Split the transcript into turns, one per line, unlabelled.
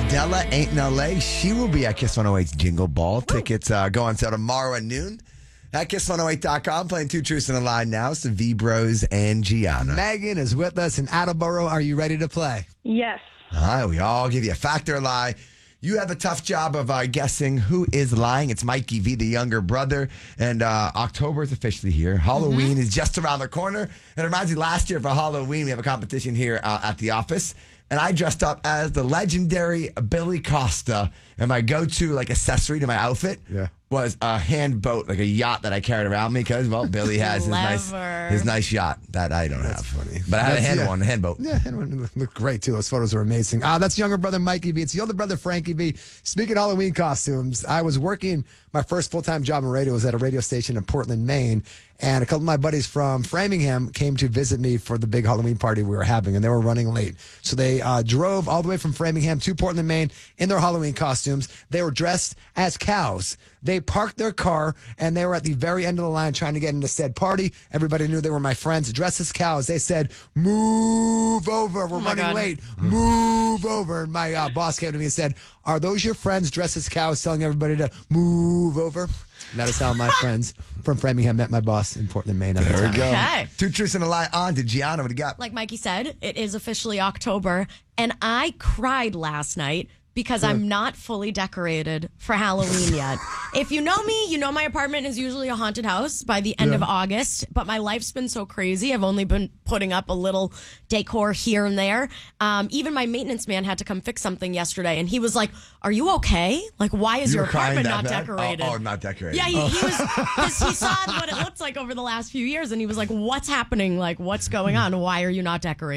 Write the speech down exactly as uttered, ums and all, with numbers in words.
Adela ain't in L A. She will be at Kiss one oh eight's Jingle Ball. Tickets uh, go on sale tomorrow at noon at kiss one oh eight dot com. Playing Two Truths and a Lie now. So V Bros and Gianna.
Megan is with us in Attleboro. Are you ready to play?
Yes.
All right, we all give you a fact or a lie. You have a tough job of uh, guessing who is lying. It's Mikey V, the younger brother. And uh, October is officially here. Halloween mm-hmm. is just around the corner. And it reminds me, last year for Halloween, we have a competition here uh, at the office. And I dressed up as the legendary Billy Costa. And my go-to like accessory to my outfit
yeah.
was a hand boat, like a yacht that I carried around me because, well, Billy has his nice his nice yacht that I don't
That's
have.
funny.
But I had
That's,
a hand
yeah.
one, a hand boat.
Yeah, hand one looked great too. Those photos are amazing. Uh, that's younger brother Mikey V. It's the older brother Frankie V. Speaking of Halloween costumes, I was working my first full-time job in radio was at a radio station in Portland, Maine. And a couple of my buddies from Framingham came to visit me for the big Halloween party we were having, and they were running late. So they uh, drove all the way from Framingham to Portland, Maine in their Halloween costumes. They were dressed as cows. They parked their car, and they were at the very end of the line trying to get into said party. Everybody knew they were my friends dressed as cows. They said, move over. We're
Oh my
running
God.
late. Move over. And my uh, boss came to me and said, are those your friends dressed as cows telling everybody to move over? And that is how my friends from Framingham met my boss in Portland, Maine. At the
There we
time.
go.
Okay.
Two Truths and a Lie on to Gianna. What do you got?
Like Mikey said, it is officially October, and I cried last night because I'm not fully decorated for Halloween yet. If you know me, you know my apartment is usually a haunted house by the end
Yeah.
of August, but my life's been so crazy. I've only been putting up a little decor here and there. Um, even my maintenance man had to come fix something yesterday, and he was like, are you okay? Like, why is
You
your
were crying
apartment
that
not
bad?
decorated?
Oh, oh, not decorated.
Yeah, he, he was, 'cause he saw what it looked like over the last few years, and he was like, what's happening? Like, what's going on? Why are you not decorated?